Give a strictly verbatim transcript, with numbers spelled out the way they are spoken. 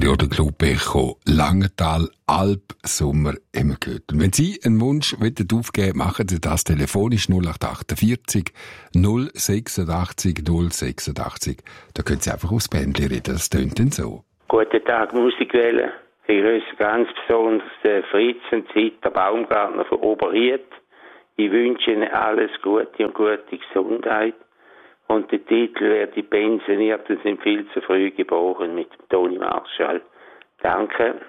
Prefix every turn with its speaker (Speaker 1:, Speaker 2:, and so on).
Speaker 1: Radio der Club Echo Langenthal Alp Sommer immer gehört. Und wenn Sie einen Wunsch aufgeben, machen Sie das telefonisch null acht achtundvierzig null sechsundachtzig null sechsundachtzig. Da können Sie einfach aufs Bändchen reden, das tönt dann so.
Speaker 2: Guten Tag, Musikwelle. Ich grüße ganz besonders den Fritz und Zita Baumgartner von Oberried. Ich wünsche Ihnen alles Gute und gute Gesundheit. Und der Titel wäre «Die Pensionierten sind viel zu früh geboren» mit Toni Marshall. Danke.